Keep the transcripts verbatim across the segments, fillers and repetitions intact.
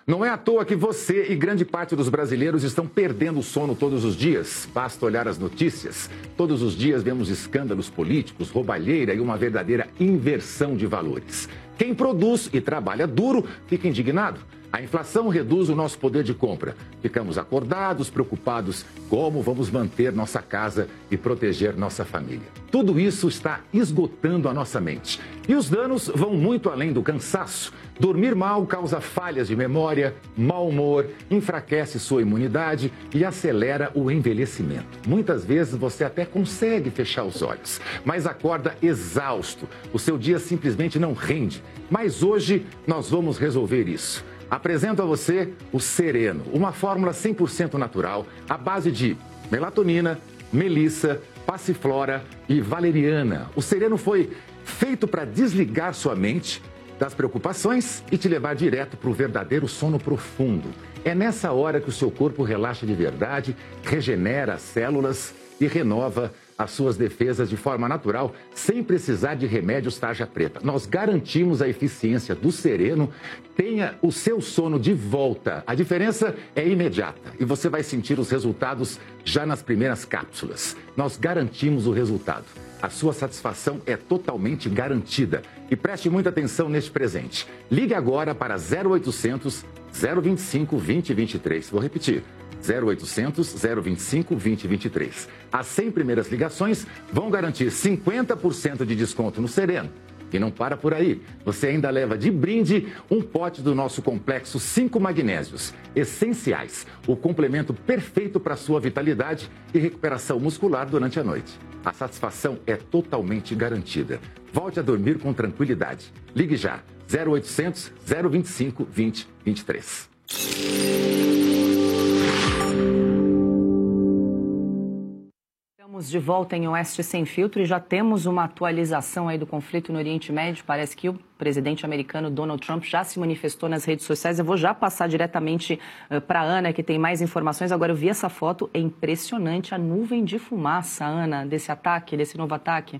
Não é à toa que você e grande parte dos brasileiros estão perdendo o sono todos os dias. Basta olhar as notícias. Todos os dias vemos escândalos políticos, roubalheira e uma verdadeira inversão de valores. Quem produz e trabalha duro fica indignado. A inflação reduz o nosso poder de compra. Ficamos acordados, preocupados como vamos manter nossa casa e proteger nossa família. Tudo isso está esgotando a nossa mente. E os danos vão muito além do cansaço. Dormir mal causa falhas de memória, mau humor, enfraquece sua imunidade e acelera o envelhecimento. Muitas vezes você até consegue fechar os olhos, mas acorda exausto. O seu dia simplesmente não rende. Mas hoje nós vamos resolver isso. Apresento a você o Sereno, uma fórmula cem por cento natural, à base de melatonina, melissa, passiflora e valeriana. O Sereno foi feito para desligar sua mente das preocupações e te levar direto para o verdadeiro sono profundo. É nessa hora que o seu corpo relaxa de verdade, regenera as células e renova as suas defesas de forma natural, sem precisar de remédios tarja preta. Nós garantimos a eficiência do Sereno. Tenha o seu sono de volta. A diferença é imediata e você vai sentir os resultados já nas primeiras cápsulas. Nós garantimos o resultado. A sua satisfação é totalmente garantida. E preste muita atenção neste presente. Ligue agora para zero oitocentos, zero vinte e cinco, vinte e vinte e três. Vou repetir. zero oitocentos, zero vinte e cinco, vinte e vinte e três. As cem primeiras ligações vão garantir cinquenta por cento de desconto no Sereno. E não para por aí. Você ainda leva de brinde um pote do nosso complexo cinco magnésios, essenciais, o complemento perfeito para a sua vitalidade e recuperação muscular durante a noite. A satisfação é totalmente garantida. Volte a dormir com tranquilidade. Ligue já. zero oitocentos, zero vinte e cinco, vinte e vinte e três. Estamos de volta em Oeste Sem Filtro e já temos uma atualização aí do conflito no Oriente Médio. Parece que o presidente americano Donald Trump já se manifestou nas redes sociais. Eu vou já passar diretamente uh, para a Ana, que tem mais informações. Agora, eu vi essa foto, é impressionante a nuvem de fumaça, Ana, desse ataque, desse novo ataque.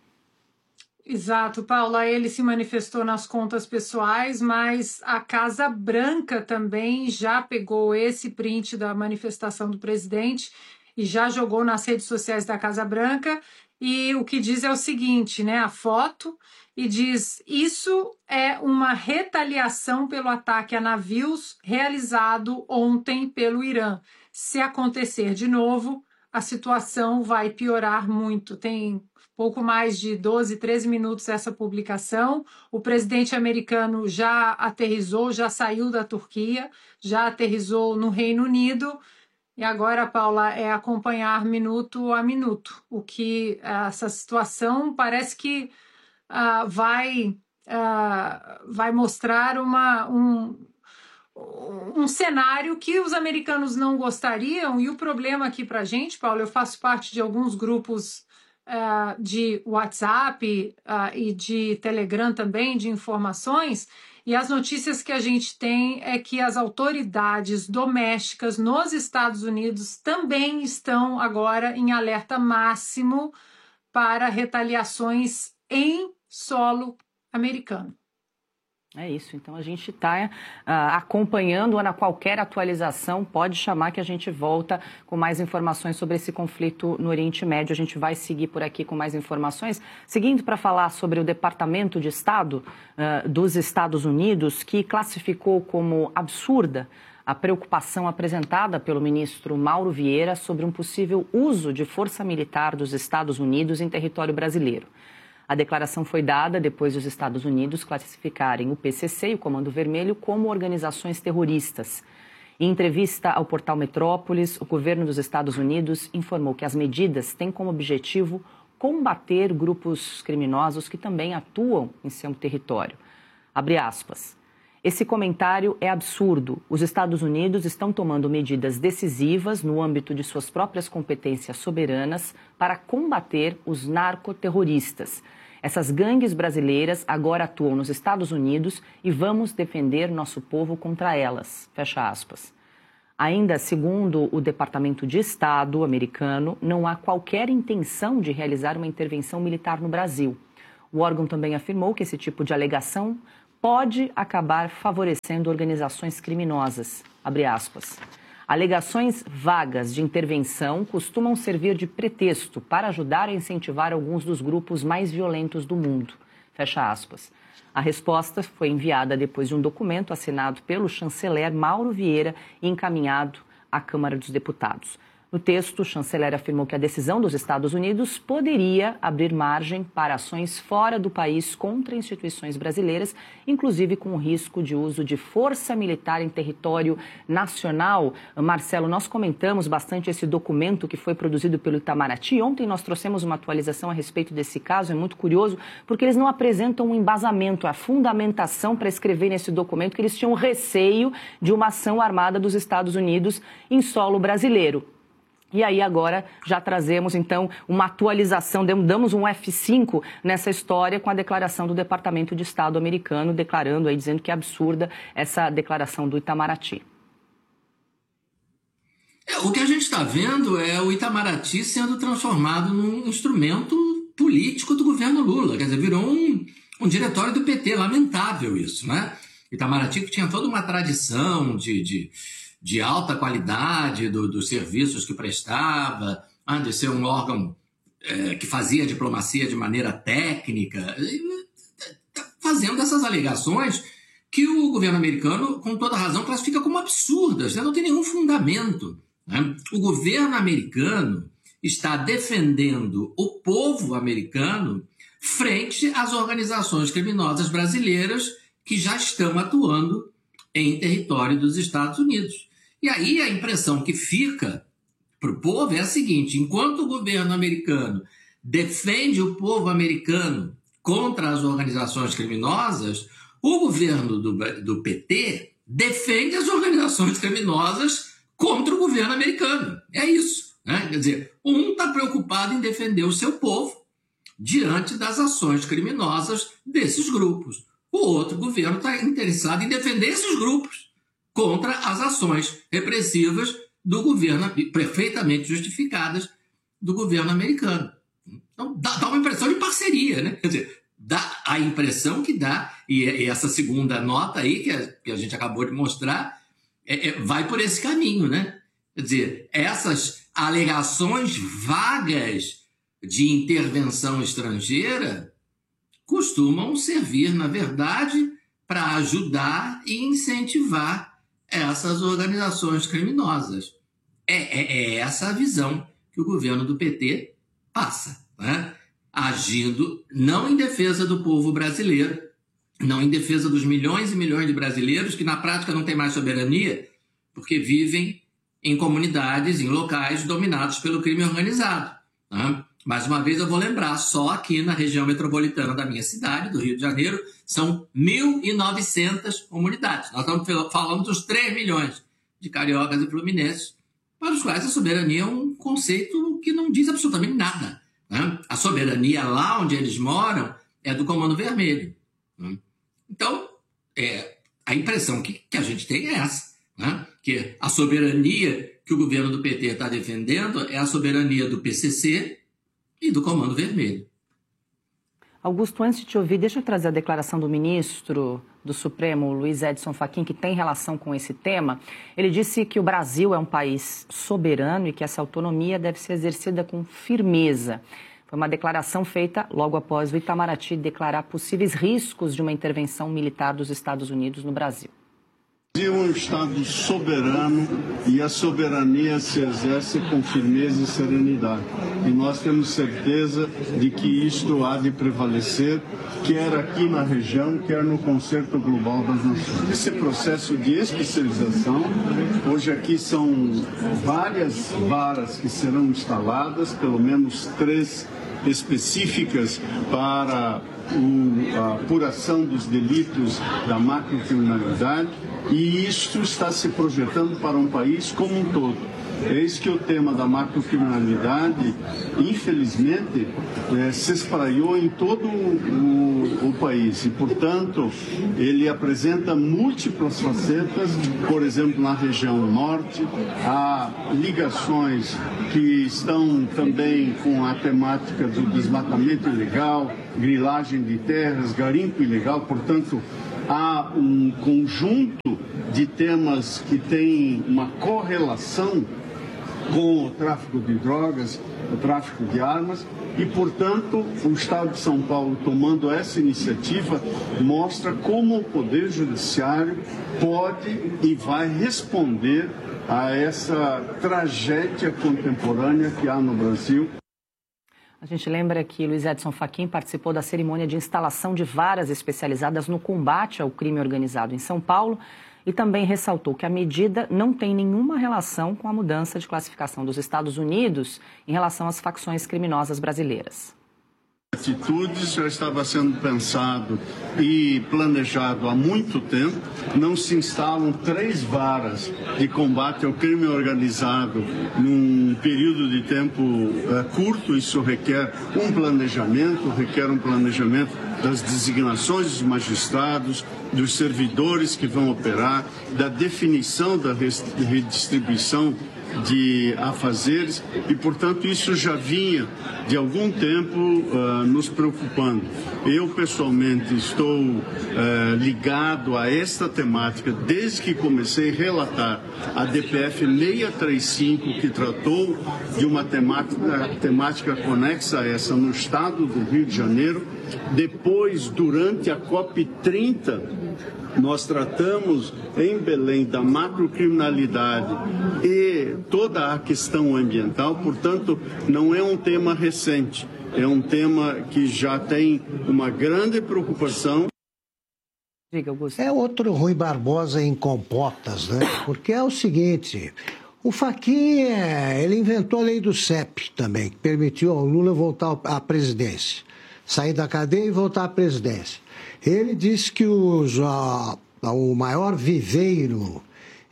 Exato, Paula, ele se manifestou nas contas pessoais, mas a Casa Branca também já pegou esse print da manifestação do presidente e já jogou nas redes sociais da Casa Branca, e o que diz é o seguinte, né, a foto, e diz: isso é uma retaliação pelo ataque a navios realizado ontem pelo Irã. Se acontecer de novo, a situação vai piorar muito. Tem pouco mais de doze, treze minutos essa publicação. O presidente americano já aterrissou, já saiu da Turquia, já aterrissou no Reino Unido. E agora, Paula, é acompanhar minuto a minuto. O que essa situação parece que uh, vai, uh, vai mostrar uma, um, um cenário que os americanos não gostariam. E o problema aqui para a gente, Paula, eu faço parte de alguns grupos uh, de WhatsApp uh, e de Telegram também, de informações. E as notícias que a gente tem é que as autoridades domésticas nos Estados Unidos também estão agora em alerta máximo para retaliações em solo americano. É isso, então a gente está uh, acompanhando, Ana, qualquer atualização, pode chamar que a gente volta com mais informações sobre esse conflito no Oriente Médio. A gente vai seguir por aqui com mais informações. Seguindo para falar sobre o Departamento de Estado uh, dos Estados Unidos, que classificou como absurda a preocupação apresentada pelo ministro Mauro Vieira sobre um possível uso de força militar dos Estados Unidos em território brasileiro. A declaração foi dada depois dos Estados Unidos classificarem o P C C e o Comando Vermelho como organizações terroristas. Em entrevista ao portal Metrópolis, o governo dos Estados Unidos informou que as medidas têm como objetivo combater grupos criminosos que também atuam em seu território. Abre aspas. Esse comentário é absurdo. Os Estados Unidos estão tomando medidas decisivas no âmbito de suas próprias competências soberanas para combater os narcoterroristas. Essas gangues brasileiras agora atuam nos Estados Unidos e vamos defender nosso povo contra elas. Fecha aspas. Ainda segundo o Departamento de Estado americano, não há qualquer intenção de realizar uma intervenção militar no Brasil. O órgão também afirmou que esse tipo de alegação pode acabar favorecendo organizações criminosas. Abre aspas. Alegações vagas de intervenção costumam servir de pretexto para ajudar a incentivar alguns dos grupos mais violentos do mundo. Fecha aspas. A resposta foi enviada depois de um documento assinado pelo chanceler Mauro Vieira e encaminhado à Câmara dos Deputados. No texto, o chanceler afirmou que a decisão dos Estados Unidos poderia abrir margem para ações fora do país contra instituições brasileiras, inclusive com o risco de uso de força militar em território nacional. Marcelo, nós comentamos bastante esse documento que foi produzido pelo Itamaraty. Ontem nós trouxemos uma atualização a respeito desse caso. É muito curioso, porque eles não apresentam um embasamento, a fundamentação para escrever nesse documento que eles tinham receio de uma ação armada dos Estados Unidos em solo brasileiro. E aí agora já trazemos, então, uma atualização, damos um F cinco nessa história com a declaração do Departamento de Estado americano, declarando aí, dizendo que é absurda essa declaração do Itamaraty. É, o que a gente está vendo é o Itamaraty sendo transformado num instrumento político do governo Lula. Quer dizer, virou um, um diretório do P T, lamentável isso, né? Itamaraty que tinha toda uma tradição de... de... de alta qualidade do, dos serviços que prestava, ah, de ser um órgão é, que fazia diplomacia de maneira técnica, fazendo essas alegações que o governo americano, com toda razão, classifica como absurdas, né? Não tem nenhum fundamento, né? O governo americano está defendendo o povo americano frente às organizações criminosas brasileiras que já estão atuando em território dos Estados Unidos. E aí a impressão que fica para o povo é a seguinte: enquanto o governo americano defende o povo americano contra as organizações criminosas, o governo do, do P T defende as organizações criminosas contra o governo americano. É isso, né? Quer dizer, um está preocupado em defender o seu povo diante das ações criminosas desses grupos. O outro governo está interessado em defender esses grupos contra as ações repressivas do governo, perfeitamente justificadas, do governo americano. Então, dá, dá uma impressão de parceria, né? Quer dizer, dá a impressão que dá, e, e essa segunda nota aí, que a, que a gente acabou de mostrar, é, é, vai por esse caminho, né? Quer dizer, essas alegações vagas de intervenção estrangeira costumam servir, na verdade, para ajudar e incentivar essas organizações criminosas. É, é, é essa a visão que o governo do P T passa, né? Agindo não em defesa do povo brasileiro, não em defesa dos milhões e milhões de brasileiros que na prática não têm mais soberania, porque vivem em comunidades, em locais dominados pelo crime organizado, né? Mais uma vez eu vou lembrar, só aqui na região metropolitana da minha cidade, do Rio de Janeiro, são mil e novecentas comunidades. Nós estamos falando dos três milhões de cariocas e fluminenses, para os quais a soberania é um conceito que não diz absolutamente nada, né? A soberania lá onde eles moram é do Comando Vermelho, né? Então, é, a impressão que, que a gente tem é essa, né? Que a soberania que o governo do P T está defendendo é a soberania do P C C e do Comando Vermelho. Augusto, antes de te ouvir, deixa eu trazer a declaração do ministro do Supremo, Luiz Edson Fachin, que tem relação com esse tema. Ele disse que o Brasil é um país soberano e que essa autonomia deve ser exercida com firmeza. Foi uma declaração feita logo após o Itamaraty declarar possíveis riscos de uma intervenção militar dos Estados Unidos no Brasil. O Brasil é um Estado soberano e a soberania se exerce com firmeza e serenidade. E nós temos certeza de que isto há de prevalecer, quer aqui na região, quer no concerto global das nações. Esse processo de especialização, hoje aqui são várias varas que serão instaladas, pelo menos três específicas para a apuração dos delitos da macrocriminalidade, e isto está se projetando para um país como um todo. Eis que o tema da macrocriminalidade, infelizmente, é, se espraiou em todo o, o país e, portanto, ele apresenta múltiplas facetas. Por exemplo, na região norte, há ligações que estão também com a temática do desmatamento ilegal, grilagem de terras, garimpo ilegal, portanto, há um conjunto de temas que têm uma correlação com o tráfico de drogas, o tráfico de armas, e, portanto, o Estado de São Paulo, tomando essa iniciativa, mostra como o Poder Judiciário pode e vai responder a essa tragédia contemporânea que há no Brasil. A gente lembra que Luiz Edson Fachin participou da cerimônia de instalação de varas especializadas no combate ao crime organizado em São Paulo e também ressaltou que a medida não tem nenhuma relação com a mudança de classificação dos Estados Unidos em relação às facções criminosas brasileiras. Atitudes já estava sendo pensado e planejado há muito tempo. Não se instalam três varas de combate ao crime organizado num período de tempo uh, curto. Isso requer um planejamento, requer um planejamento das designações dos magistrados, dos servidores que vão operar, da definição da redistribuição de afazeres e, portanto, isso já vinha de algum tempo uh, nos preocupando. Eu, pessoalmente, estou uh, ligado a esta temática desde que comecei a relatar a D P F seiscentos e trinta e cinco, que tratou de uma temática, temática conexa a essa no estado do Rio de Janeiro. Depois, durante a COP trinta, nós tratamos em Belém da macrocriminalidade e toda a questão ambiental, portanto, não é um tema recente, é um tema que já tem uma grande preocupação. Diga, Augusto. É outro Rui Barbosa em compotas, né? Porque é o seguinte, o Fachin, ele inventou a lei do C E P também, que permitiu ao Lula voltar à presidência, sair da cadeia e voltar à presidência. Ele disse que os, uh, o maior viveiro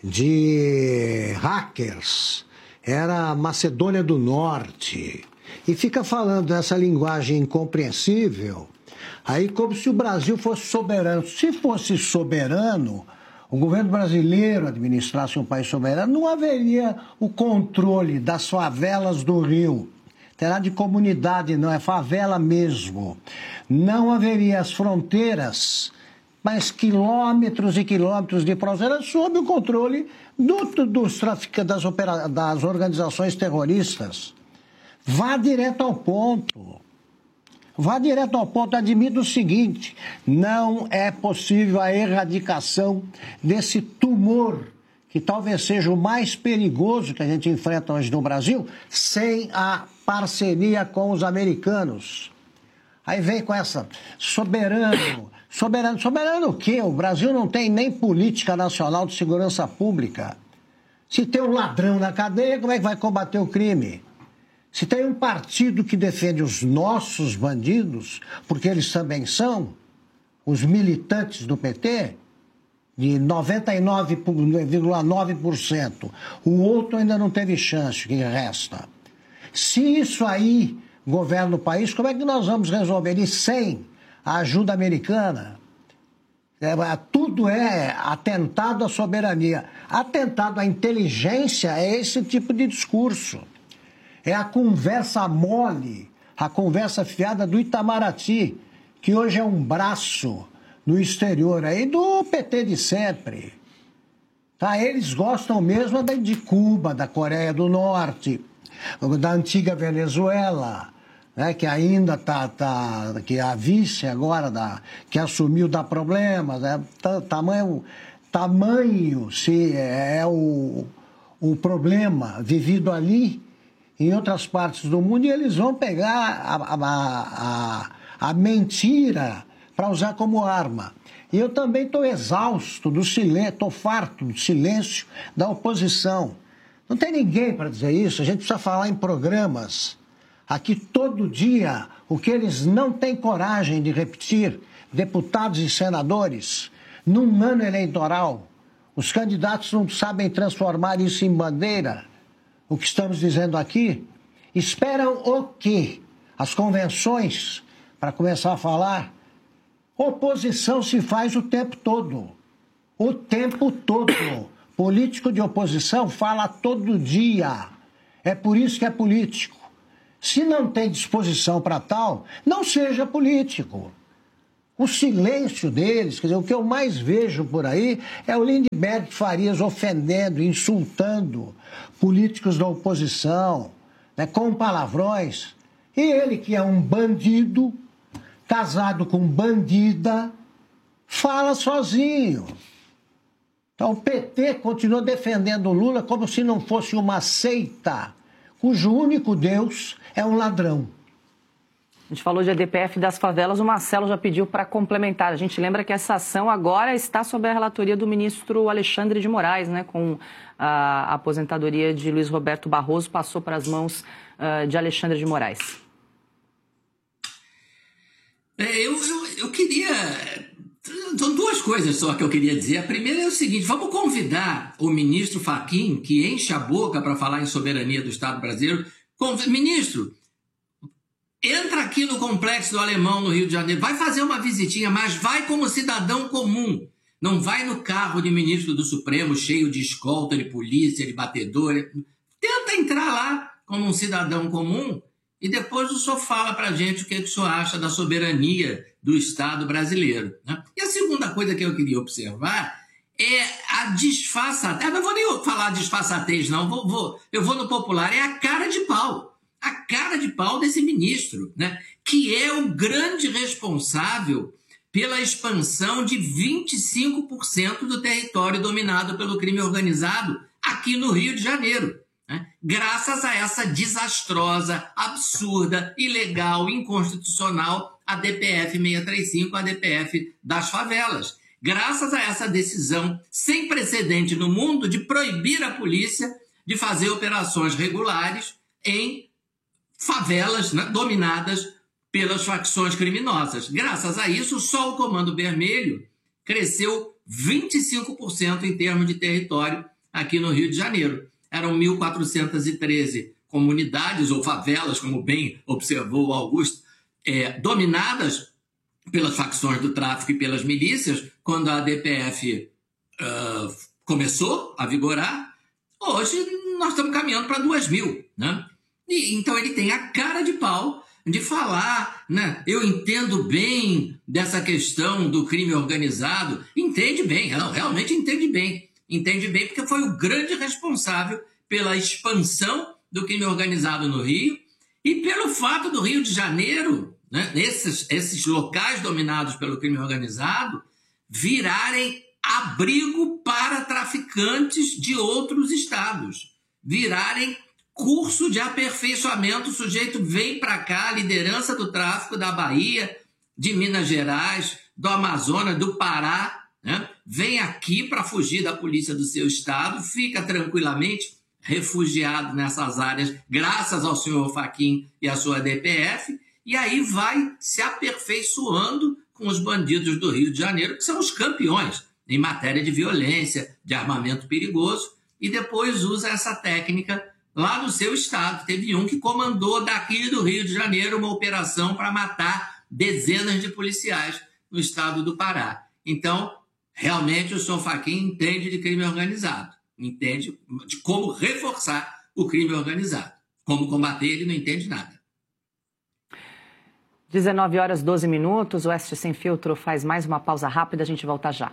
de hackers era a Macedônia do Norte. E fica falando essa linguagem incompreensível, aí como se o Brasil fosse soberano. Se fosse soberano, o governo brasileiro administrasse um país soberano, não haveria o controle das favelas do Rio. Terá de comunidade, não é favela mesmo. Não haveria as fronteiras, mas quilômetros e quilômetros de fronteira sob o controle do, dos traficantes, das, opera, das organizações terroristas. Vá direto ao ponto. Vá direto ao ponto. Admito o seguinte, não é possível a erradicação desse tumor, que talvez seja o mais perigoso que a gente enfrenta hoje no Brasil, sem a parceria com os americanos. Aí vem com essa, soberano, soberano, soberano o quê? O Brasil não tem nem política nacional de segurança pública. Se tem um ladrão na cadeia, como é que vai combater o crime? Se tem um partido que defende os nossos bandidos, porque eles também são, os militantes do P T, de noventa e nove vírgula nove por cento, o outro ainda não teve chance, o que resta. Se isso aí governa o país, como é que nós vamos resolver? E sem a ajuda americana? É, tudo é atentado à soberania. Atentado à inteligência é esse tipo de discurso. É a conversa mole, a conversa fiada do Itamaraty, que hoje é um braço no exterior aí do P T de sempre. Tá? Eles gostam mesmo de Cuba, da Coreia do Norte, da antiga Venezuela, né, que ainda está, tá, que é a vice agora, da, que assumiu dá problemas, né, tamanho, tamanho se é o, o problema vivido ali, em outras partes do mundo, e eles vão pegar a, a, a, a mentira para usar como arma. E eu também estou exausto do silêncio, estou farto do silêncio da oposição. Não tem ninguém para dizer isso, a gente precisa falar em programas. Aqui todo dia, o que eles não têm coragem de repetir, deputados e senadores, num ano eleitoral, os candidatos não sabem transformar isso em bandeira. O que estamos dizendo aqui, esperam o quê? As convenções, para começar a falar. Oposição se faz o tempo todo. O tempo todo. Político de oposição fala todo dia. É por isso que é político. Se não tem disposição para tal, não seja político. O silêncio deles, quer dizer, o que eu mais vejo por aí é o Lindbergh Farias ofendendo, insultando políticos da oposição, né, com palavrões. E ele, que é um bandido, casado com bandida, fala sozinho. Então o P T continua defendendo o Lula como se não fosse uma seita, cujo único Deus é um ladrão. A gente falou de A D P F das favelas, o Marcelo já pediu para complementar. A gente lembra que essa ação agora está sob a relatoria do ministro Alexandre de Moraes, né, com a aposentadoria de Luiz Roberto Barroso, passou para as mãos uh, de Alexandre de Moraes. É, eu, eu, eu queria... São duas coisas só que eu queria dizer. A primeira é o seguinte: vamos convidar o ministro Fachin, que enche a boca para falar em soberania do Estado brasileiro. Ministro, entra aqui no Complexo do Alemão, no Rio de Janeiro, vai fazer uma visitinha, mas vai como cidadão comum. Não vai no carro de ministro do Supremo, cheio de escolta, de polícia, de batedora. Tenta entrar lá como um cidadão comum e depois o senhor fala para a gente o que, é que o senhor acha da soberania do Estado brasileiro, né? E a segunda coisa que eu queria observar é a disfarçatez. Eu não vou nem falar disfarçatez, não. Vou, vou, eu vou no popular. É a cara de pau. A cara de pau desse ministro, né? Que é o grande responsável pela expansão de vinte e cinco por cento do território dominado pelo crime organizado aqui no Rio de Janeiro, né? Graças a essa desastrosa, absurda, ilegal, inconstitucional A D P F seiscentos e trinta e cinco, a A D P F das favelas. Graças a essa decisão sem precedente no mundo de proibir a polícia de fazer operações regulares em favelas, né, dominadas pelas facções criminosas. Graças a isso, só o Comando Vermelho cresceu vinte e cinco por cento em termos de território aqui no Rio de Janeiro. Eram mil quatrocentas e treze comunidades ou favelas, como bem observou o Augusto, é, dominadas pelas facções do tráfico e pelas milícias, quando a A D P F uh, começou a vigorar. Hoje nós estamos caminhando para duas mil, né? E, então ele tem a cara de pau de falar, né? Eu entendo bem dessa questão do crime organizado. Entende bem, não, realmente entende bem. Entende bem porque foi o grande responsável pela expansão do crime organizado no Rio e pelo fato do Rio de Janeiro, né, esses, esses locais dominados pelo crime organizado, virarem abrigo para traficantes de outros estados, virarem curso de aperfeiçoamento. O sujeito vem para cá, a liderança do tráfico da Bahia, de Minas Gerais, do Amazonas, do Pará, né? Vem aqui para fugir da polícia do seu estado, fica tranquilamente refugiado nessas áreas, graças ao senhor Fachin e à sua A D P F, e aí vai se aperfeiçoando com os bandidos do Rio de Janeiro, que são os campeões em matéria de violência, de armamento perigoso, e depois usa essa técnica lá no seu estado. Teve um que comandou daqui do Rio de Janeiro uma operação para matar dezenas de policiais no estado do Pará. Então, realmente o senhor Fachin entende de crime organizado, entende de como reforçar o crime organizado. Como combater, ele não entende nada. dezenove horas e doze minutos, o Oeste Sem Filtro faz mais uma pausa rápida, a gente volta já.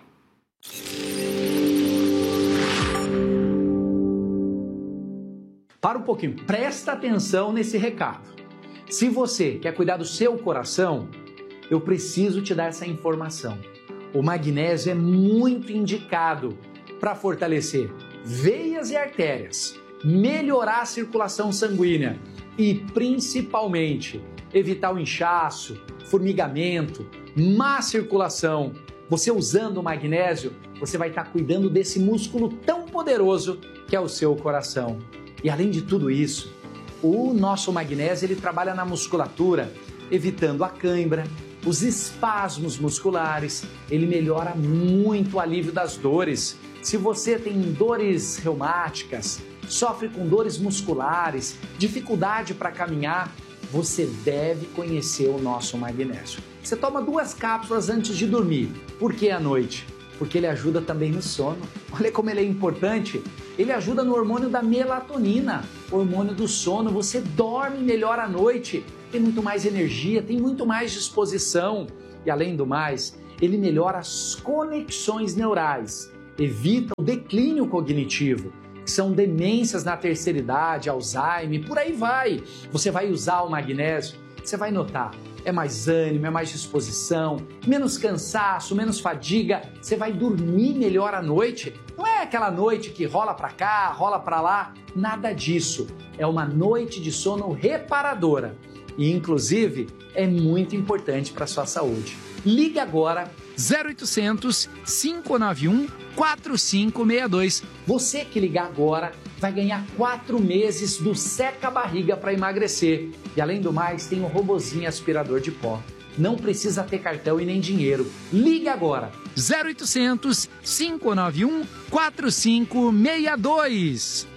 Para um pouquinho, presta atenção nesse recado. Se você quer cuidar do seu coração, eu preciso te dar essa informação. O magnésio é muito indicado para fortalecer veias e artérias, melhorar a circulação sanguínea e, principalmente, evitar o inchaço, formigamento, má circulação. Você usando o magnésio, você vai estar cuidando desse músculo tão poderoso que é o seu coração. E além de tudo isso, o nosso magnésio ele trabalha na musculatura, evitando a cãibra, os espasmos musculares, ele melhora muito o alívio das dores. Se você tem dores reumáticas, sofre com dores musculares, dificuldade para caminhar, você deve conhecer o nosso magnésio. Você toma duas cápsulas antes de dormir. Por que à noite? Porque ele ajuda também no sono. Olha como ele é importante. Ele ajuda no hormônio da melatonina, hormônio do sono. Você dorme melhor à noite, tem muito mais energia, tem muito mais disposição. E além do mais, ele melhora as conexões neurais, evita o declínio cognitivo, que são demências na terceira idade, Alzheimer, por aí vai. Você vai usar o magnésio, você vai notar, é mais ânimo, é mais disposição, menos cansaço, menos fadiga, você vai dormir melhor à noite. Não é aquela noite que rola para cá, rola para lá, nada disso. É uma noite de sono reparadora e, inclusive, é muito importante para a sua saúde. Ligue agora zero oitocentos, cinco nove um, quatro cinco seis dois. Você que ligar agora vai ganhar quatro meses do Seca Barriga para emagrecer. E além do mais, tem um robozinho aspirador de pó. Não precisa ter cartão e nem dinheiro. Ligue agora. zero oitocentos, cinco nove um, quatro cinco seis dois.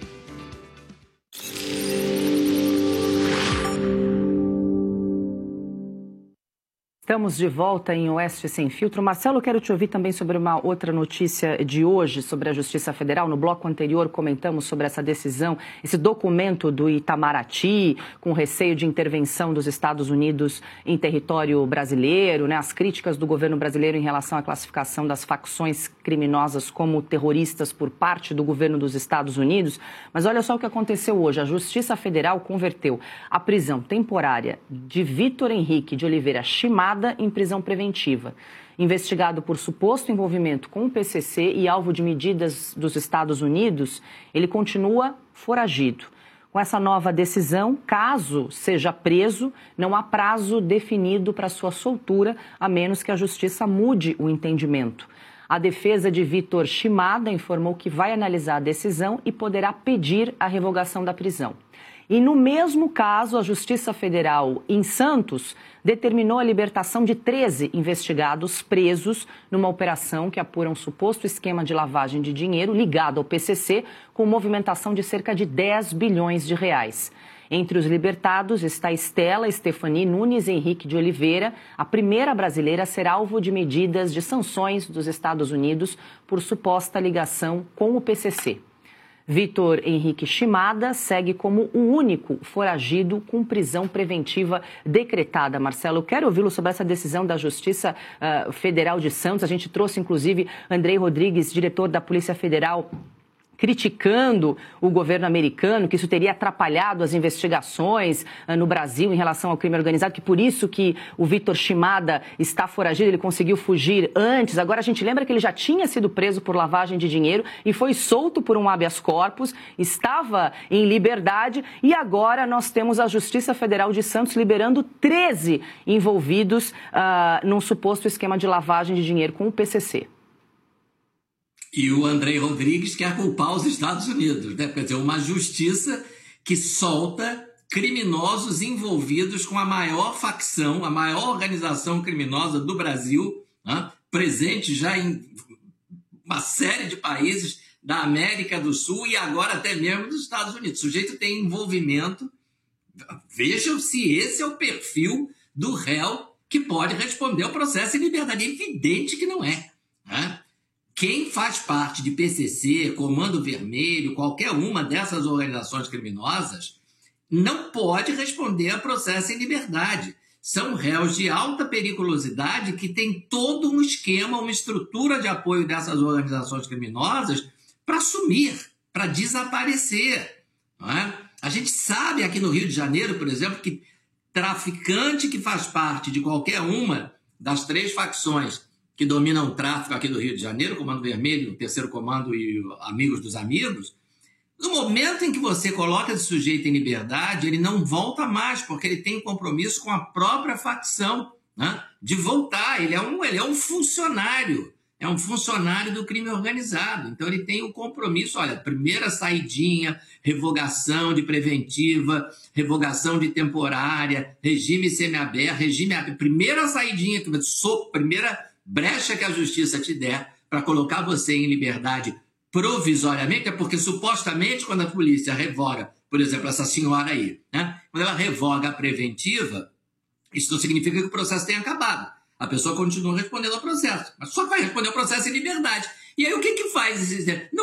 Estamos de volta em Oeste Sem Filtro. Marcelo, quero te ouvir também sobre uma outra notícia de hoje sobre a Justiça Federal. No bloco anterior comentamos sobre essa decisão, esse documento do Itamaraty, com receio de intervenção dos Estados Unidos em território brasileiro, né? As críticas do governo brasileiro em relação à classificação das facções criminosas como terroristas por parte do governo dos Estados Unidos. Mas olha só o que aconteceu hoje. A Justiça Federal converteu a prisão temporária de Vitor Henrique de Oliveira Chimada em prisão preventiva. Investigado por suposto envolvimento com o P C C e alvo de medidas dos Estados Unidos, ele continua foragido. Com essa nova decisão, caso seja preso, não há prazo definido para sua soltura, a menos que a Justiça mude o entendimento. A defesa de Vitor Chimada informou que vai analisar a decisão e poderá pedir a revogação da prisão. E no mesmo caso, a Justiça Federal em Santos determinou a libertação de treze investigados presos numa operação que apura um suposto esquema de lavagem de dinheiro ligado ao P C C com movimentação de cerca de dez bilhões de reais. Entre os libertados está Estela Stefani Nunes Henrique de Oliveira, a primeira brasileira a ser alvo de medidas de sanções dos Estados Unidos por suposta ligação com o P C C. Vitor Henrique Chimada segue como o único foragido com prisão preventiva decretada. Marcelo, eu quero ouvi-lo sobre essa decisão da Justiça uh, Federal de Santos. A gente trouxe, inclusive, Andrei Rodrigues, diretor da Polícia Federal, criticando o governo americano, que isso teria atrapalhado as investigações uh, no Brasil em relação ao crime organizado, que por isso que o Vitor Chimada está foragido, ele conseguiu fugir antes. Agora a gente lembra que ele já tinha sido preso por lavagem de dinheiro e foi solto por um habeas corpus, estava em liberdade e agora nós temos a Justiça Federal de Santos liberando treze envolvidos uh, num suposto esquema de lavagem de dinheiro com o P C C. E o Andrei Rodrigues quer culpar os Estados Unidos, né? Quer dizer, uma justiça que solta criminosos envolvidos com a maior facção, a maior organização criminosa do Brasil, né? Presente já em uma série de países da América do Sul e agora até mesmo dos Estados Unidos. O sujeito tem envolvimento. Vejam se esse é o perfil do réu que pode responder ao processo em liberdade. É evidente que não é, né? Quem faz parte de P C C, Comando Vermelho, qualquer uma dessas organizações criminosas, não pode responder a processo em liberdade. São réus de alta periculosidade que têm todo um esquema, uma estrutura de apoio dessas organizações criminosas para sumir, para desaparecer. Não é? A gente sabe aqui no Rio de Janeiro, por exemplo, que traficante que faz parte de qualquer uma das três facções que dominam o tráfico aqui do Rio de Janeiro, Comando Vermelho, o Terceiro Comando e Amigos dos Amigos, no momento em que você coloca esse sujeito em liberdade, ele não volta mais, porque ele tem compromisso com a própria facção, né, de voltar. Ele é, um, ele é um funcionário, é um funcionário do crime organizado. Então ele tem o compromisso, olha, primeira saidinha, revogação de preventiva, revogação de temporária, regime semiaberto, regime aberto, primeira saidinha, primeira brecha que a justiça te der para colocar você em liberdade provisoriamente, é porque supostamente quando a polícia revoga, por exemplo, essa senhora aí, né? Quando ela revoga a preventiva, isso não significa que o processo tenha acabado. A pessoa continua respondendo ao processo, mas só vai responder ao processo em liberdade. E aí o que que faz? Não é um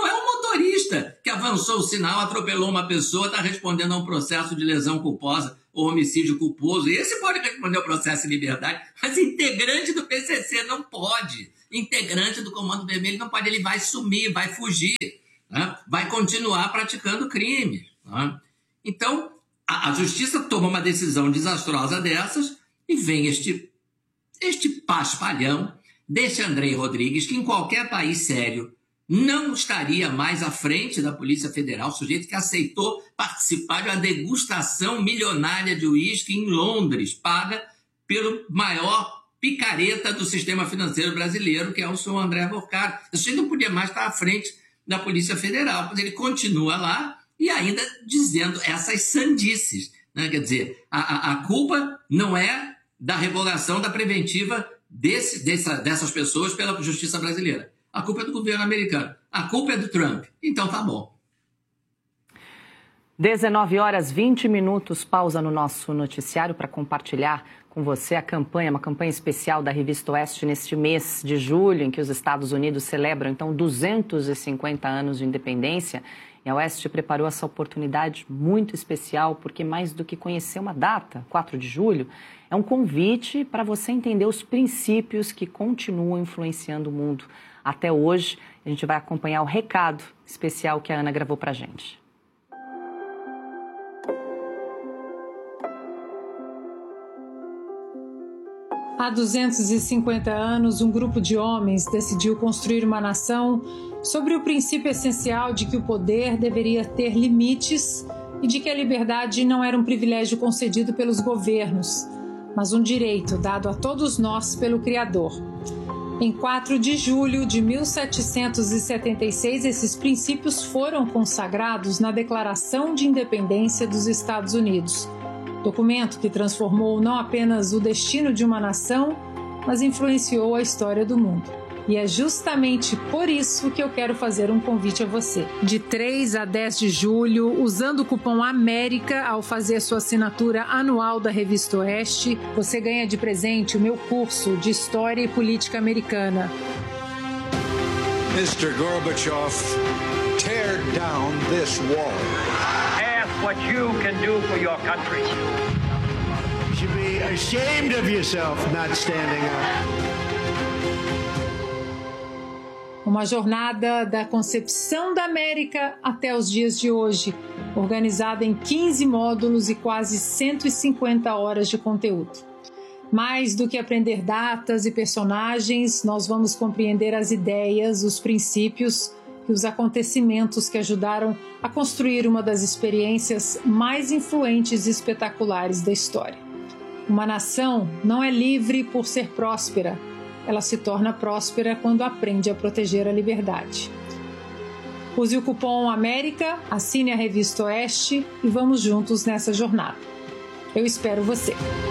motorista que avançou o sinal, atropelou uma pessoa, está respondendo a um processo de lesão culposa ou homicídio culposo. Esse pode responder ao processo em liberdade, mas integrante do P C C não pode. Integrante do Comando Vermelho não pode, ele vai sumir, vai fugir, né? Vai continuar praticando crime. Né? Então, a, a justiça toma uma decisão desastrosa dessas e vem este, este paspalhão desse Andrei Rodrigues, que em qualquer país sério não estaria mais à frente da Polícia Federal, sujeito que aceitou participar de uma degustação milionária de uísque em Londres, paga pelo maior picareta do sistema financeiro brasileiro, que é o senhor André Vorcari. Esse sujeito não podia mais estar à frente da Polícia Federal, mas ele continua lá e ainda dizendo essas sandices. Né? Quer dizer, a, a, a culpa não é da revogação da preventiva desse, dessa, dessas pessoas pela justiça brasileira. A culpa é do governo americano. A culpa é do Trump. Então tá bom. dezenove horas e vinte minutos, pausa no nosso noticiário para compartilhar com você a campanha, uma campanha especial da Revista Oeste neste mês de julho, em que os Estados Unidos celebram, então, duzentos e cinquenta anos de independência. E a Oeste preparou essa oportunidade muito especial, porque mais do que conhecer uma data, quatro de julho, é um convite para você entender os princípios que continuam influenciando o mundo até hoje. A gente vai acompanhar o recado especial que a Ana gravou para a gente. Há duzentos e cinquenta anos, um grupo de homens decidiu construir uma nação sobre o princípio essencial de que o poder deveria ter limites e de que a liberdade não era um privilégio concedido pelos governos, mas um direito dado a todos nós pelo Criador. Em quatro de julho de mil setecentos e setenta e seis, esses princípios foram consagrados na Declaração de Independência dos Estados Unidos, documento que transformou não apenas o destino de uma nação, mas influenciou a história do mundo. E é justamente por isso que eu quero fazer um convite a você. De três a dez de julho, usando o cupom AMÉRICA ao fazer sua assinatura anual da Revista Oeste, você ganha de presente o meu curso de História e Política Americana. mister Gorbachev, tear down this wall. Ask what you can do for your country. You should be ashamed of yourself not standing up. Uma jornada da concepção da América até os dias de hoje, organizada em quinze módulos e quase cento e cinquenta horas de conteúdo. Mais do que aprender datas e personagens, nós vamos compreender as ideias, os princípios e os acontecimentos que ajudaram a construir uma das experiências mais influentes e espetaculares da história. Uma nação não é livre por ser próspera. Ela se torna próspera quando aprende a proteger a liberdade. Use o cupom AMÉRICA, assine a Revista Oeste e vamos juntos nessa jornada. Eu espero você!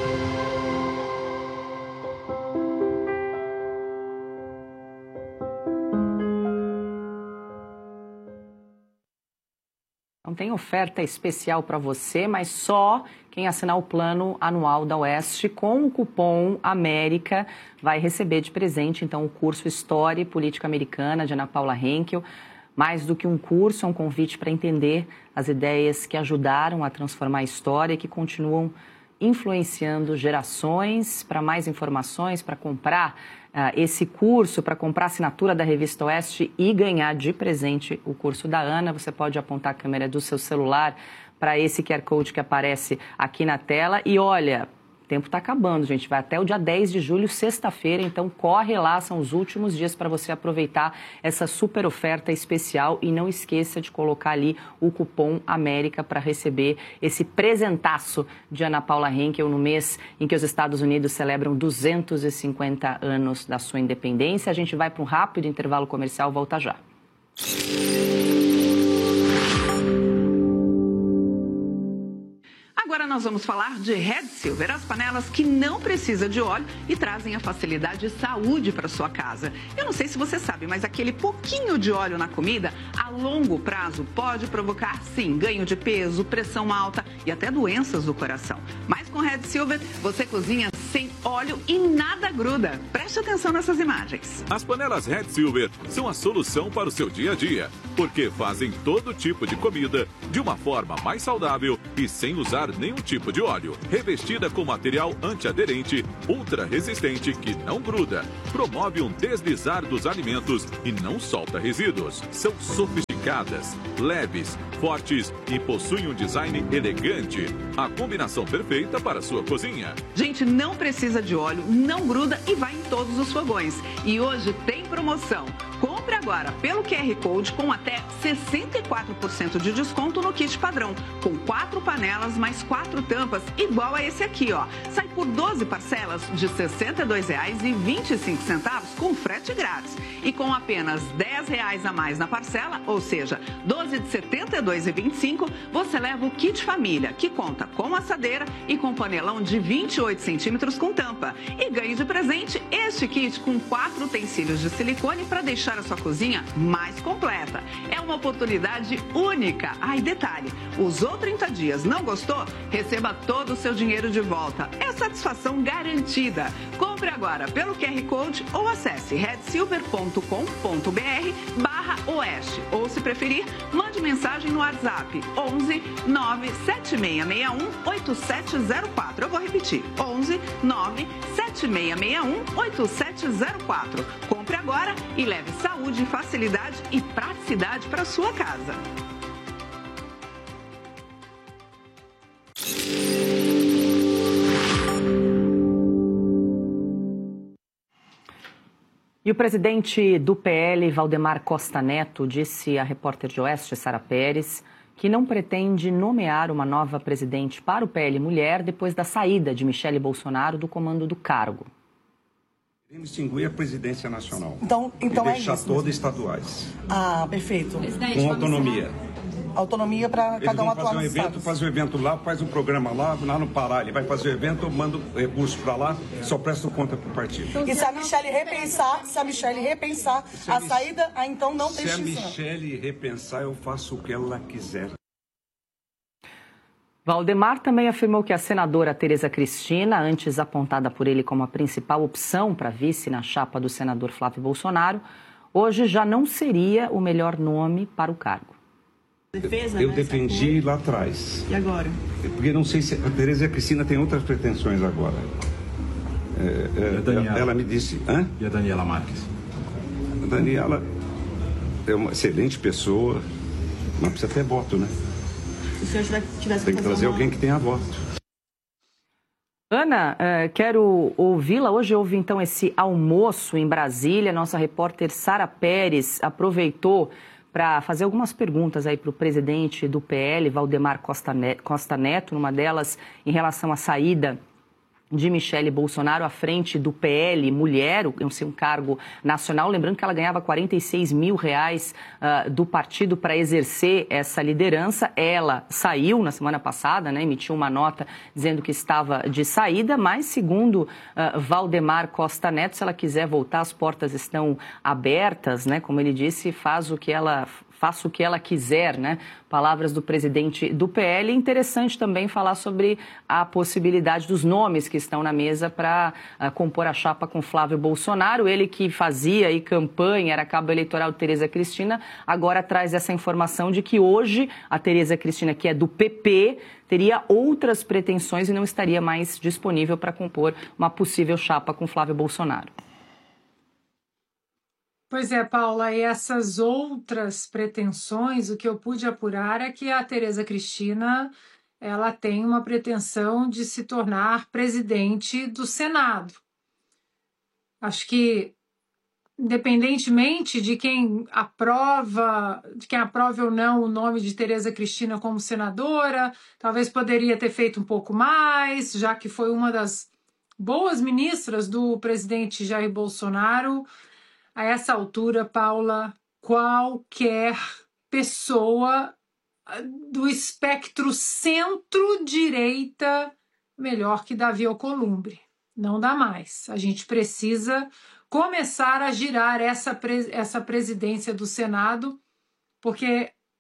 Não tem oferta especial para você, mas só quem assinar o plano anual da Oeste com o cupom AMÉRICA vai receber de presente, então, o curso História e Política Americana de Ana Paula Henkel. Mais do que um curso, é um convite para entender as ideias que ajudaram a transformar a história e que continuam influenciando gerações. Para mais informações, para comprar uh, esse curso, para comprar a assinatura da Revista Oeste e ganhar de presente o curso da Ana, você pode apontar a câmera do seu celular para esse Q R Code que aparece aqui na tela. E olha, o tempo está acabando, gente. Vai até o dia dez de julho, sexta-feira. Então, corre lá, são os últimos dias para você aproveitar essa super oferta especial. E não esqueça de colocar ali o cupom AMÉRICA para receber esse presentaço de Ana Paula Henkel no mês em que os Estados Unidos celebram duzentos e cinquenta anos da sua independência. A gente vai para um rápido intervalo comercial, volta já. Agora nós vamos falar de Red Silver, as panelas que não precisam de óleo e trazem a facilidade e saúde para sua casa. Eu não sei se você sabe, mas aquele pouquinho de óleo na comida, a longo prazo, pode provocar, sim, ganho de peso, pressão alta e até doenças do coração. Mas com Red Silver, você cozinha sem óleo e nada gruda. Preste atenção nessas imagens. As panelas Red Silver são a solução para o seu dia a dia, porque fazem todo tipo de comida de uma forma mais saudável e sem usar nenhum tipo de óleo. Revestida com material antiaderente, ultra resistente que não gruda, promove um deslizar dos alimentos e não solta resíduos. São sofisticadas, leves, fortes e possuem um design elegante. A combinação perfeita para a sua cozinha. Gente, não precisa de óleo, não gruda e vai em todos os fogões. E hoje tem promoção. Compre agora pelo Q R Code com até sessenta e quatro por cento de desconto no kit padrão, com quatro panelas mais quatro tampas, igual a esse aqui, ó. Sai por doze parcelas de sessenta e dois reais e vinte e cinco centavos com frete grátis. E com apenas dez reais a mais na parcela, ou seja, doze de setenta e dois reais e vinte e cinco, você leva o kit família, que conta com assadeira e com panelão de vinte e oito centímetros com tampa. E ganhe de presente este kit com quatro utensílios de silicone para deixar a sua cozinha mais completa. É uma oportunidade única. Ah, e detalhe, usou trinta dias, não gostou? Receba todo o seu dinheiro de volta. É satisfação garantida. Compre agora pelo Q R Code ou acesse red silver ponto com ponto b r barra oeste. Ou, se preferir, mande mensagem no WhatsApp onze nove sete seis seis um oito sete zero quatro. Eu vou repetir, onze nove sete seis seis um oito sete zero quatro. Compre agora e leve saúde, facilidade e praticidade para sua casa. E o presidente do P L, Valdemar Costa Neto, disse à repórter de Oeste, Sara Pérez, que não pretende nomear uma nova presidente para o P L Mulher depois da saída de Michele Bolsonaro do comando do cargo. Queremos extinguir a presidência nacional. Então, então e é deixar isso. todas estaduais. Ah, perfeito. Com autonomia. Autonomia para cada um atuar no no estado. estado. Faz o evento lá, faz um programa lá, lá no Pará. Ele vai fazer o evento, manda o recurso para lá, só presta conta para o partido. E se a Michele repensar, se a Michele repensar a, a saída, aí então não tem Se a extinção. Michele repensar, eu faço o que ela quiser. Valdemar também afirmou que a senadora Tereza Cristina, antes apontada por ele como a principal opção para vice na chapa do senador Flávio Bolsonaro, hoje já não seria o melhor nome para o cargo. Defesa, eu né, defendi lá atrás. E agora? Porque não sei se a Tereza Cristina tem outras pretensões agora. É, é, e a Daniela? Ela me disse... Hã? E a Daniela Marques? A Daniela é uma excelente pessoa, mas precisa ter voto, né? Se o senhor tivesse Tem que trazer uma... alguém que tenha voto. Ana, eh, quero ouvi-la. Hoje houve então esse almoço em Brasília. Nossa repórter Sara Pérez aproveitou para fazer algumas perguntas aí para o presidente do P L, Valdemar Costa Neto, Costa Neto, numa delas em relação à saída de Michele Bolsonaro à frente do P L Mulher, um cargo nacional. Lembrando que ela ganhava quarenta e seis mil reais uh, do partido para exercer essa liderança. Ela saiu na semana passada, né, emitiu uma nota dizendo que estava de saída, mas segundo uh, Valdemar Costa Neto, se ela quiser voltar, as portas estão abertas, né, como ele disse, faz o que ela... faça o que ela quiser, né? Palavras do presidente do P L. Interessante também falar sobre a possibilidade dos nomes que estão na mesa para uh, compor a chapa com Flávio Bolsonaro. Ele que fazia aí campanha, era cabo eleitoral de Tereza Cristina, agora traz essa informação de que hoje a Tereza Cristina, que é do P P, teria outras pretensões e não estaria mais disponível para compor uma possível chapa com Flávio Bolsonaro. Pois é, Paula, e essas outras pretensões, o que eu pude apurar é que a Tereza Cristina, ela tem uma pretensão de se tornar presidente do Senado. Acho que, independentemente de quem aprova, de quem aprove ou não o nome de Tereza Cristina como senadora, talvez poderia ter feito um pouco mais, já que foi uma das boas ministras do presidente Jair Bolsonaro. A essa altura, Paula, qualquer pessoa do espectro centro-direita melhor que Davi Alcolumbre. Não dá mais. A gente precisa começar a girar essa, essa presidência do Senado, porque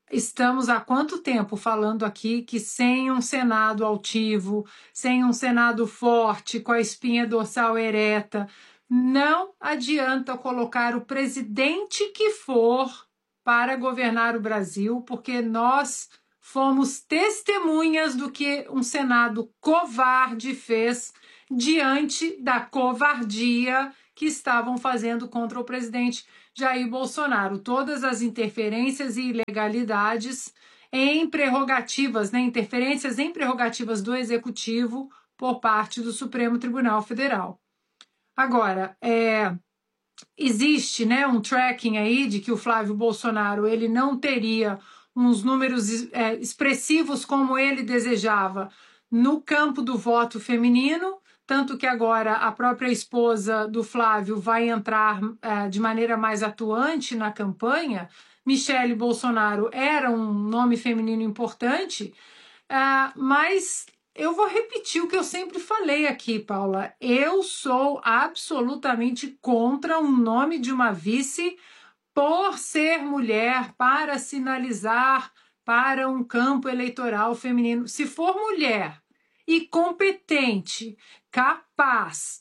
estamos há quanto tempo falando aqui que sem um Senado altivo, sem um Senado forte, com a espinha dorsal ereta, não adianta colocar o presidente que for para governar o Brasil, porque nós fomos testemunhas do que um Senado covarde fez diante da covardia que estavam fazendo contra o presidente Jair Bolsonaro. Todas as interferências e ilegalidades em prerrogativas, né, interferências em prerrogativas do Executivo por parte do Supremo Tribunal Federal. Agora, é, existe, né, um tracking aí de que o Flávio Bolsonaro ele não teria uns números é, expressivos como ele desejava no campo do voto feminino, tanto que agora a própria esposa do Flávio vai entrar é, de maneira mais atuante na campanha. Michele Bolsonaro era um nome feminino importante, é, mas eu vou repetir o que eu sempre falei aqui, Paula. Eu sou absolutamente contra o nome de uma vice por ser mulher, para sinalizar para um campo eleitoral feminino. Se for mulher e competente, capaz,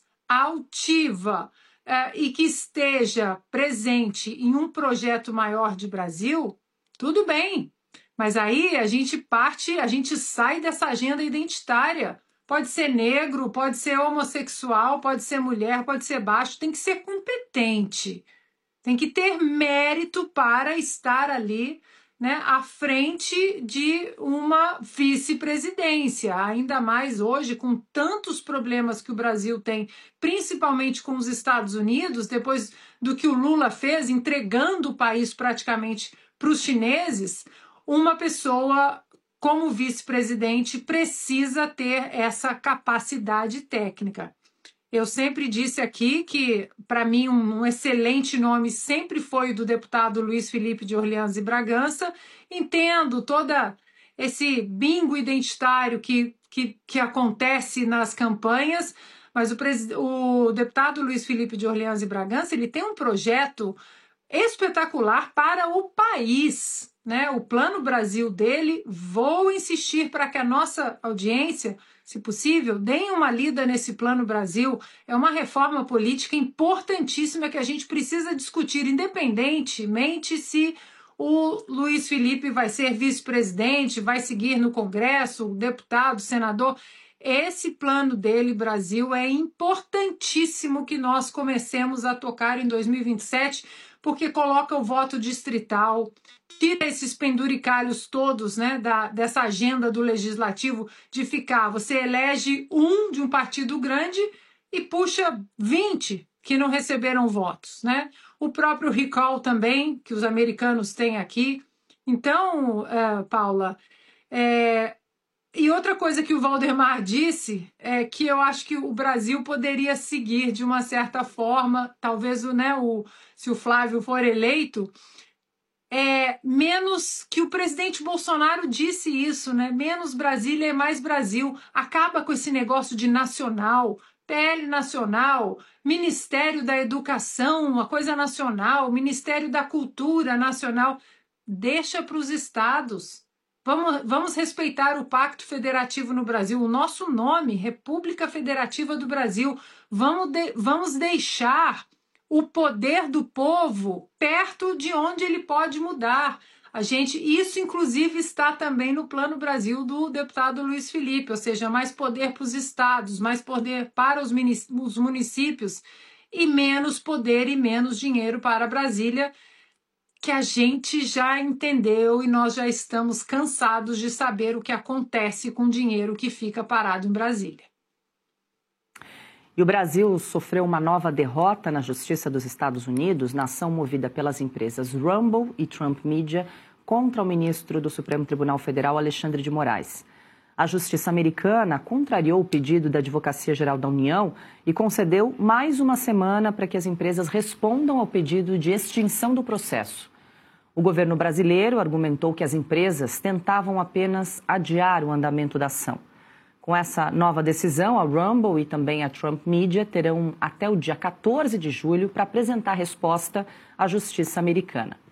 altiva eh, e que esteja presente em um projeto maior de Brasil, tudo bem. Mas aí a gente parte, a gente sai dessa agenda identitária. Pode ser negro, pode ser homossexual, pode ser mulher, pode ser baixo, tem que ser competente. Tem que ter mérito para estar ali, né, à frente de uma vice-presidência, ainda mais hoje com tantos problemas que o Brasil tem, principalmente com os Estados Unidos, depois do que o Lula fez, entregando o país praticamente para os chineses. Uma pessoa como vice-presidente precisa ter essa capacidade técnica. Eu sempre disse aqui que, para mim, um, um excelente nome sempre foi o do deputado Luiz Felipe de Orleans e Bragança. Entendo todo esse bingo identitário que, que, que acontece nas campanhas, mas o, o deputado Luiz Felipe de Orleans e Bragança ele tem um projeto espetacular para o país, né? O Plano Brasil dele, vou insistir para que a nossa audiência, se possível, deem uma lida nesse Plano Brasil. É uma reforma política importantíssima que a gente precisa discutir, independentemente se o Luiz Felipe vai ser vice-presidente, vai seguir no Congresso, deputado, senador. Esse plano dele, Brasil, é importantíssimo que nós comecemos a tocar em dois mil e vinte e sete, porque coloca o voto distrital, tira esses penduricalhos todos, né, da, dessa agenda do legislativo de ficar, você elege um de um partido grande e puxa vinte que não receberam votos, né? O próprio recall também, que os americanos têm aqui. Então, uh, Paula, é... e outra coisa que o Valdemar disse é que eu acho que o Brasil poderia seguir de uma certa forma, talvez né, o, se o Flávio for eleito, é, menos que o presidente Bolsonaro disse isso, né? Menos Brasília é mais Brasil. Acaba com esse negócio de nacional, P L nacional, Ministério da Educação, uma coisa nacional, Ministério da Cultura nacional. Deixa para os estados. Vamos, vamos respeitar o Pacto Federativo no Brasil, o nosso nome, República Federativa do Brasil. Vamos, de, vamos deixar o poder do povo perto de onde ele pode mudar. A gente, isso, inclusive, está também no Plano Brasil do deputado Luiz Felipe, ou seja, mais poder para os estados, mais poder para os municípios e menos poder e menos dinheiro para Brasília, que a gente já entendeu e nós já estamos cansados de saber o que acontece com o dinheiro que fica parado em Brasília. E o Brasil sofreu uma nova derrota na Justiça dos Estados Unidos, na ação movida pelas empresas Rumble e Trump Media contra o ministro do Supremo Tribunal Federal, Alexandre de Moraes. A Justiça americana contrariou o pedido da Advocacia Geral da União e concedeu mais uma semana para que as empresas respondam ao pedido de extinção do processo. O governo brasileiro argumentou que as empresas tentavam apenas adiar o andamento da ação. Com essa nova decisão, a Rumble e também a Trump Media terão até o dia quatorze de julho para apresentar resposta à Justiça americana.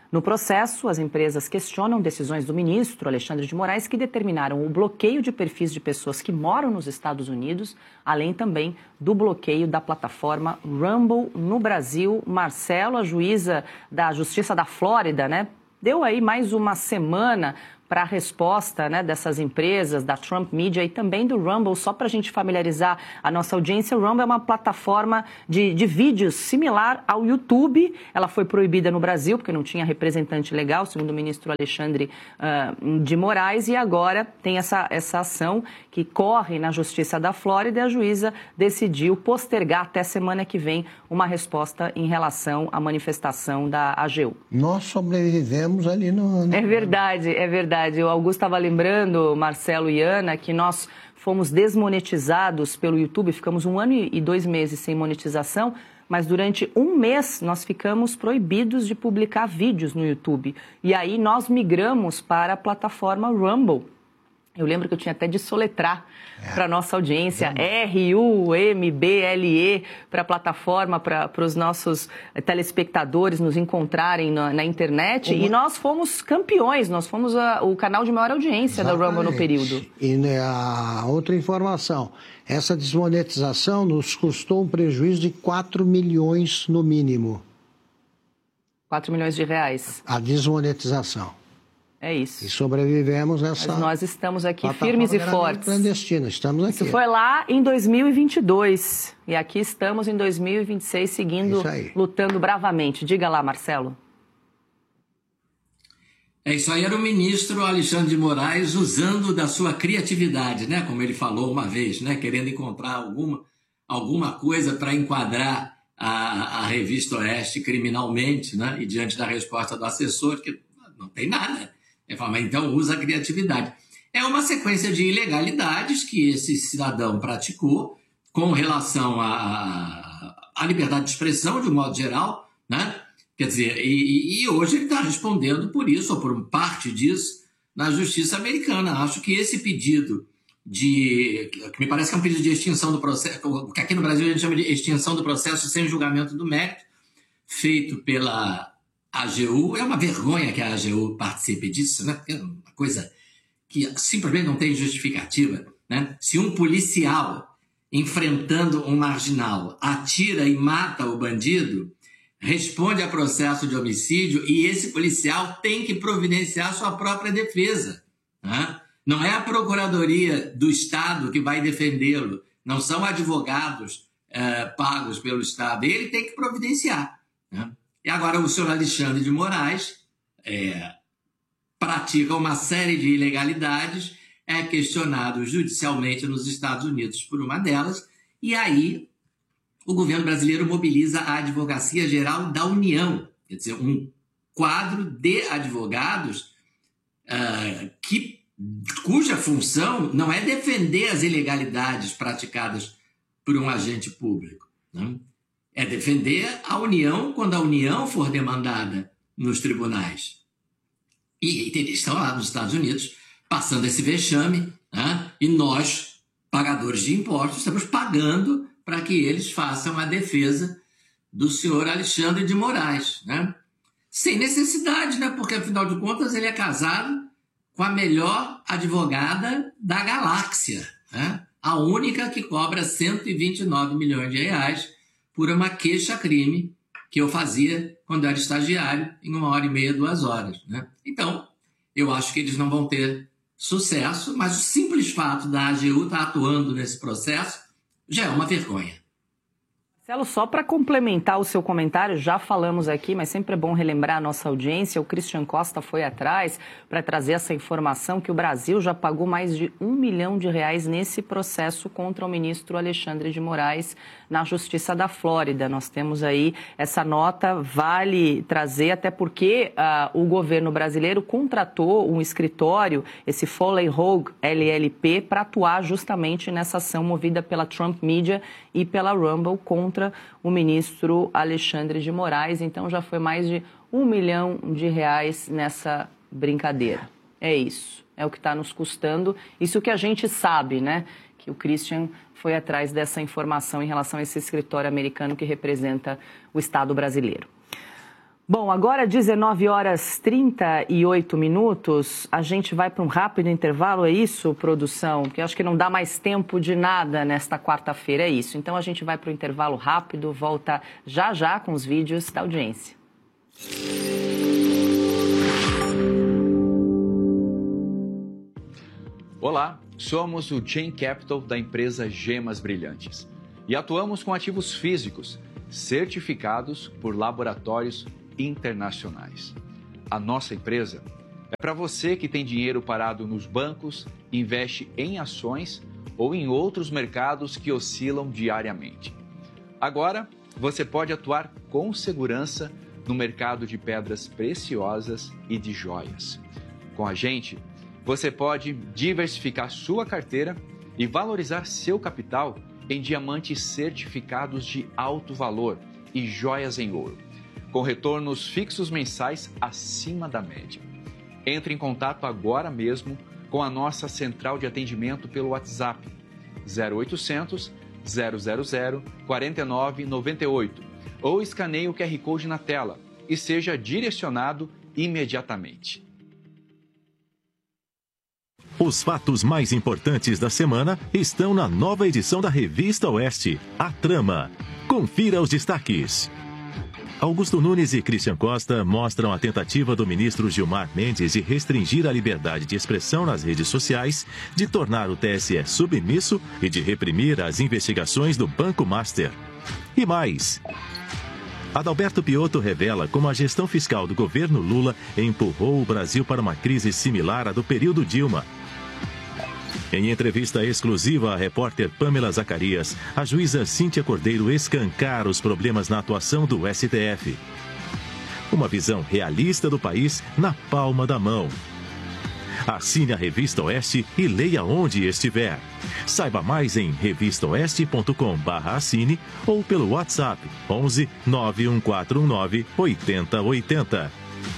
No processo, as empresas questionam decisões do ministro Alexandre de Moraes que determinaram o bloqueio de perfis de pessoas que moram nos Estados Unidos, além também do bloqueio da plataforma Rumble no Brasil. Marcelo, a juíza da Justiça da Flórida, né, deu aí mais uma semana para a resposta, né, dessas empresas, da Trump Media e também do Rumble. Só para a gente familiarizar a nossa audiência, o Rumble é uma plataforma de, de vídeos similar ao YouTube. Ela foi proibida no Brasil porque não tinha representante legal, segundo o ministro Alexandre uh, de Moraes, e agora tem essa, essa ação que corre na Justiça da Flórida e a juíza decidiu postergar até semana que vem uma resposta em relação à manifestação da A G U. Nós sobrevivemos ali no... no... É verdade, é verdade. O Augusto estava lembrando, Marcelo e Ana, que nós fomos desmonetizados pelo YouTube, ficamos um ano e dois meses sem monetização, mas durante um mês nós ficamos proibidos de publicar vídeos no YouTube. E aí nós migramos para a plataforma Rumble. Eu lembro que eu tinha até de soletrar é. para a nossa audiência, R U M B L E, para a plataforma, para os nossos telespectadores nos encontrarem na, na internet. Uma... E nós fomos campeões, nós fomos a, o canal de maior audiência Exatamente. da Rumble no período. E né, a outra informação, essa desmonetização nos custou um prejuízo de quatro milhões no mínimo. quatro milhões de reais. A desmonetização. É isso. E sobrevivemos essa... Mas nós estamos aqui firmes e fortes. Clandestina, estamos aqui. Isso foi lá em dois mil e vinte e dois. E aqui estamos em dois mil e vinte e seis, seguindo, lutando bravamente. Diga lá, Marcelo. É, isso aí era o ministro Alexandre de Moraes usando da sua criatividade, né? Como ele falou uma vez, né? Querendo encontrar alguma, alguma coisa para enquadrar a, a revista Oeste criminalmente, né? E diante da resposta do assessor, que não tem nada. Ele fala, mas então usa a criatividade. É uma sequência de ilegalidades que esse cidadão praticou com relação à, à liberdade de expressão, de um modo geral, né? Quer dizer, e, e hoje ele está respondendo por isso, ou por parte disso, na justiça americana. Acho que esse pedido de... que me parece que é um pedido de extinção do processo, que aqui no Brasil a gente chama de extinção do processo sem julgamento do mérito, feito pela A G U, é uma vergonha que a A G U participe disso, né? É uma coisa que simplesmente não tem justificativa, né? Se um policial enfrentando um marginal atira e mata o bandido, responde a processo de homicídio e esse policial tem que providenciar sua própria defesa, né? Não é a Procuradoria do Estado que vai defendê-lo, não são advogados é, pagos pelo Estado, ele tem que providenciar, né? E agora o senhor Alexandre de Moraes é, pratica uma série de ilegalidades, é questionado judicialmente nos Estados Unidos por uma delas, e aí o governo brasileiro mobiliza a Advocacia Geral da União, quer dizer, um quadro de advogados uh, que, cuja função não é defender as ilegalidades praticadas por um agente público, né? É defender a União quando a União for demandada nos tribunais. E eles estão lá nos Estados Unidos passando esse vexame, né? E nós, pagadores de impostos, estamos pagando para que eles façam a defesa do senhor Alexandre de Moraes, né? Sem necessidade, né? Porque, afinal de contas, ele é casado com a melhor advogada da galáxia, né? A única que cobra cento e vinte e nove milhões de reais por uma queixa-crime que eu fazia quando eu era estagiário, em uma hora e meia, duas horas, né? Então, eu acho que eles não vão ter sucesso, mas o simples fato da A G U estar atuando nesse processo já é uma vergonha. Marcelo, só para complementar o seu comentário, já falamos aqui, mas sempre é bom relembrar a nossa audiência, o Christian Costa foi atrás para trazer essa informação que o Brasil já pagou mais de um milhão de reais nesse processo contra o ministro Alexandre de Moraes na Justiça da Flórida. Nós temos aí essa nota, vale trazer, até porque uh, o governo brasileiro contratou um escritório, esse Foley Hoag L L P, para atuar justamente nessa ação movida pela Trump Media e pela Rumble contra o ministro Alexandre de Moraes. Então já foi mais de um milhão de reais nessa brincadeira. É isso, é o que está nos custando. Isso que a gente sabe, né? Que o Christian foi atrás dessa informação em relação a esse escritório americano que representa o Estado brasileiro. Bom, agora dezenove horas e trinta e oito minutos, a gente vai para um rápido intervalo, é isso, produção? Porque eu acho que não dá mais tempo de nada nesta quarta-feira, é isso. Então a gente vai para o intervalo rápido, volta já já com os vídeos da audiência. Olá, somos o Chain Capital da empresa Gemas Brilhantes e atuamos com ativos físicos certificados por laboratórios internacionais. A nossa empresa é para você que tem dinheiro parado nos bancos, investe em ações ou em outros mercados que oscilam diariamente. Agora, você pode atuar com segurança no mercado de pedras preciosas e de joias. Com a gente, você pode diversificar sua carteira e valorizar seu capital em diamantes certificados de alto valor e joias em ouro, com retornos fixos mensais acima da média. Entre em contato agora mesmo com a nossa central de atendimento pelo WhatsApp zero oitocentos, zero zero zero, quatro nove nove oito ou escaneie o Q R Code na tela e seja direcionado imediatamente. Os fatos mais importantes da semana estão na nova edição da Revista Oeste, A Trama. Confira os destaques. Augusto Nunes e Christian Costa mostram a tentativa do ministro Gilmar Mendes de restringir a liberdade de expressão nas redes sociais, de tornar o T S E submisso e de reprimir as investigações do Banco Master. E mais. Adalberto Piotto revela como a gestão fiscal do governo Lula empurrou o Brasil para uma crise similar à do período Dilma. Em entrevista exclusiva à repórter Pamela Zacarias, a juíza Cíntia Cordeiro escancara os problemas na atuação do S T F. Uma visão realista do país na palma da mão. Assine a Revista Oeste e leia onde estiver. Saiba mais em revista oeste ponto com barra assine ou pelo WhatsApp onze, nove um quatro um nove, oito zero oito zero.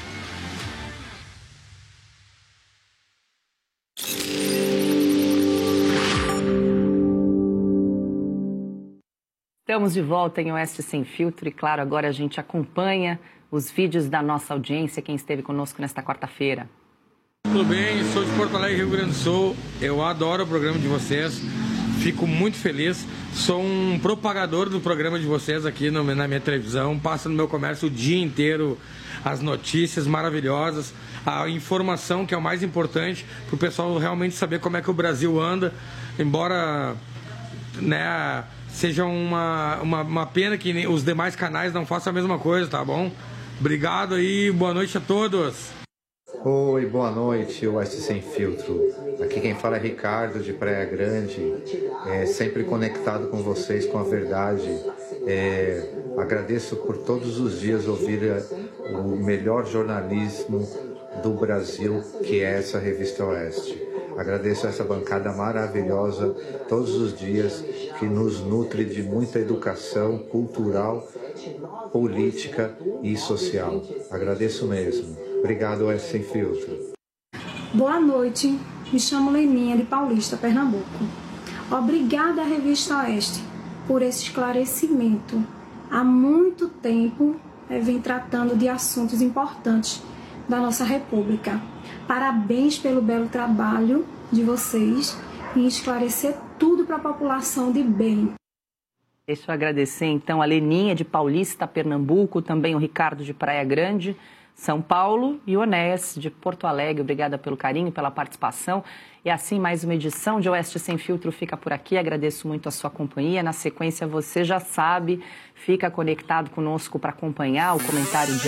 Estamos de volta em Oeste Sem Filtro e, claro, agora a gente acompanha os vídeos da nossa audiência, quem esteve conosco nesta quarta-feira. Tudo bem? Sou de Porto Alegre, Rio Grande do Sul. Eu adoro o programa de vocês, fico muito feliz. Sou um propagador do programa de vocês aqui no, na minha televisão. Passo no meu comércio o dia inteiro as notícias maravilhosas, a informação que é o mais importante para o pessoal realmente saber como é que o Brasil anda, embora, né, seja uma, uma, uma pena que os demais canais não façam a mesma coisa, tá bom? Obrigado aí, boa noite a todos. Oi, boa noite, Oeste Sem Filtro. Aqui quem fala é Ricardo, de Praia Grande, é, sempre conectado com vocês, com a verdade. É, agradeço por todos os dias ouvir o melhor jornalismo do Brasil, que é essa Revista Oeste. Agradeço essa bancada maravilhosa todos os dias, que nos nutre de muita educação cultural, política e social. Agradeço mesmo. Obrigado, Oeste Sem Filtro. Boa noite, me chamo Leninha, de Paulista, Pernambuco. Obrigada à Revista Oeste por esse esclarecimento. Há muito tempo eu venho tratando de assuntos importantes da nossa República. Parabéns pelo belo trabalho de vocês em esclarecer tudo para a população de bem. Deixa eu agradecer então a Leninha de Paulista, Pernambuco, também o Ricardo de Praia Grande, São Paulo, e o Onés de Porto Alegre. Obrigada pelo carinho, pela participação. E assim, mais uma edição de Oeste Sem Filtro fica por aqui. Agradeço muito a sua companhia. Na sequência, você já sabe, fica conectado conosco para acompanhar o comentário de